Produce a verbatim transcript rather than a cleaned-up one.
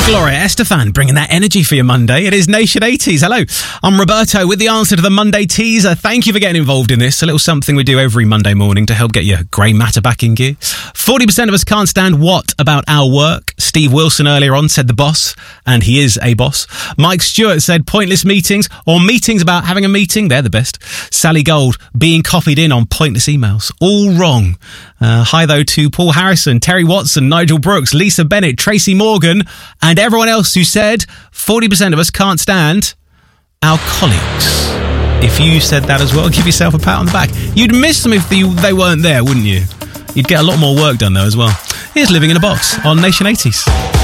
Gloria Estefan bringing that energy for your Monday. It is Nation eighties. Hello, I'm Roberto with the answer to the Monday teaser. Thank you for getting involved in this. A little something we do every Monday morning to help get your grey matter back in gear. forty percent of us can't stand what about our work? Steve Wilson earlier on said the boss, and he is a boss. Mike Stewart said pointless meetings or meetings about having a meeting. They're the best. Sally Gold being copied in on pointless emails. All wrong. Uh, hi, though, to Paul Harrison, Terry Watson, Nigel Brooks, Lisa Bennett, Tracy Morgan, and everyone else who said forty percent of us can't stand our colleagues. If you said that as well, give yourself a pat on the back. You'd miss them if they, they weren't there, wouldn't you? You'd get a lot more work done, though, as well. Here's Living in a Box on Nation eighties.